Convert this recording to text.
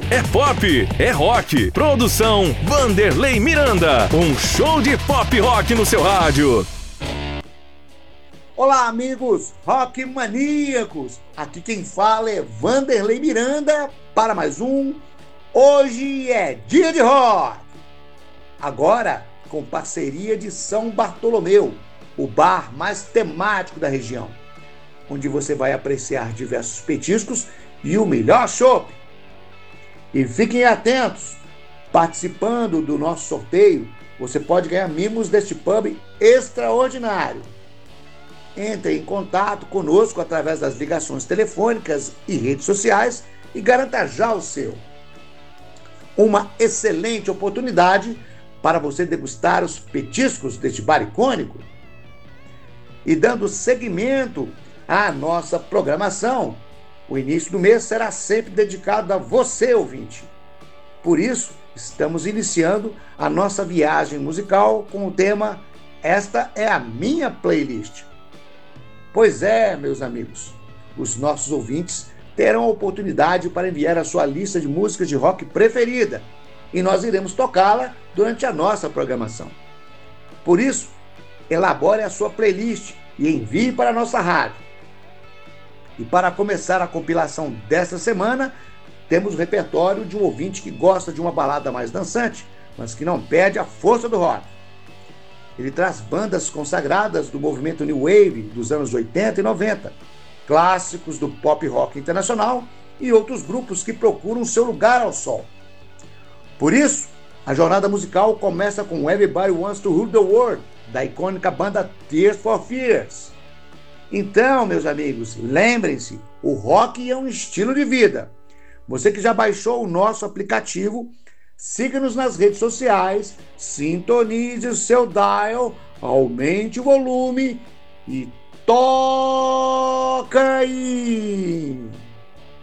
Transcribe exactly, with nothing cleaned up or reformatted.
é pop, é rock. Produção Vanderlei Miranda. Um show de pop rock no seu rádio. Olá, amigos rock maníacos. Aqui quem fala é Vanderlei Miranda para mais um Hoje é Dia de Rock. Agora com parceria de São Bartolomeu, o bar mais temático da região, onde você vai apreciar diversos petiscos e o melhor chopp. E fiquem atentos, participando do nosso sorteio, você pode ganhar mimos deste pub extraordinário. Entre em contato conosco através das ligações telefônicas e redes sociais e garanta já o seu. Uma excelente oportunidade para você degustar os petiscos deste bar icônico. E dando seguimento à nossa programação, o início do mês será sempre dedicado a você, ouvinte. Por isso, estamos iniciando a nossa viagem musical com o tema Esta é a Minha Playlist. Pois é, meus amigos, os nossos ouvintes terão a oportunidade para enviar a sua lista de músicas de rock preferida e nós iremos tocá-la durante a nossa programação. Por isso, elabore a sua playlist e envie para a nossa rádio. E para começar a compilação desta semana, temos o repertório de um ouvinte que gosta de uma balada mais dançante, mas que não perde a força do rock. Ele traz bandas consagradas do movimento New Wave dos anos oitenta e noventa, clássicos do pop rock internacional e outros grupos que procuram seu lugar ao sol. Por isso, a jornada musical começa com Everybody Wants to Rule the World, da icônica banda Tears for Fears. Então, meus amigos, lembrem-se, o rock é um estilo de vida. Você que já baixou o nosso aplicativo, siga-nos nas redes sociais, sintonize o seu dial, aumente o volume e toca aí!